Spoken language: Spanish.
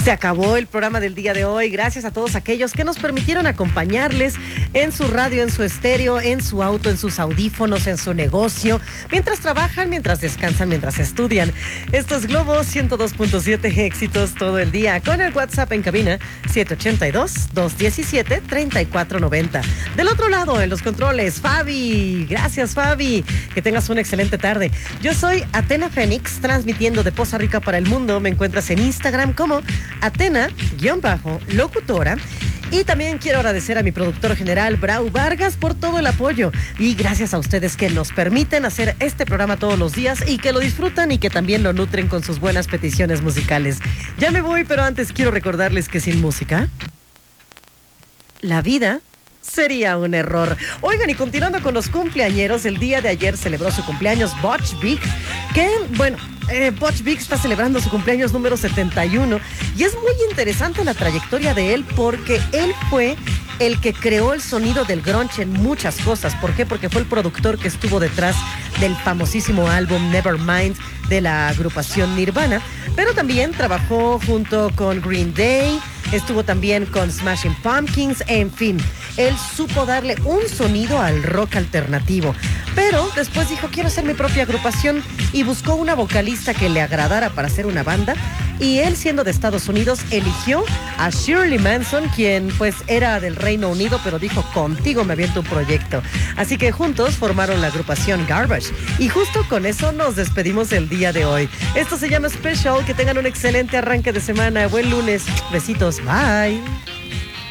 Se acabó el programa del día de hoy. Gracias a todos aquellos que nos permitieron acompañarles en su radio, en su estéreo, en su auto, en sus audífonos, en su negocio, mientras trabajan, mientras descansan, mientras estudian. Esto es Globo 102.7, éxitos todo el día, con el WhatsApp en cabina 782-217-3490. Del otro lado, en los controles, Fabi. Gracias, Fabi. Que tengas una excelente tarde. Yo soy Atena Fénix, transmitiendo de Poza Rica para el mundo. Me encuentras en Instagram como Atena-locutora. Y también quiero agradecer a mi productor general, Brau Vargas, por todo el apoyo. Y gracias a ustedes que nos permiten hacer este programa todos los días y que lo disfrutan y que también lo nutren con sus buenas peticiones musicales. Ya me voy, pero antes quiero recordarles que sin música, la vida sería un error. Oigan, y continuando con los cumpleañeros, el día de ayer celebró su cumpleaños Butch Vig, que, bueno, Butch Vig está celebrando su cumpleaños número 71, y es muy interesante la trayectoria de él porque él fue el que creó el sonido del grunge en muchas cosas. ¿Por qué? Porque fue el productor que estuvo detrás del famosísimo álbum Nevermind de la agrupación Nirvana, pero también trabajó junto con Green Day, estuvo también con Smashing Pumpkins, en fin, él supo darle un sonido al rock alternativo, pero después dijo, quiero hacer mi propia agrupación, y buscó una vocalista que le agradara para hacer una banda, y él, siendo de Estados Unidos, eligió a Shirley Manson, quien pues era del Reino Unido, pero dijo, contigo me aviento un proyecto. Así que juntos formaron la agrupación Garbage, y justo con eso nos despedimos el día de hoy. Esto se llama Special. Que tengan un excelente arranque de semana. Buen lunes. Besitos. Bye.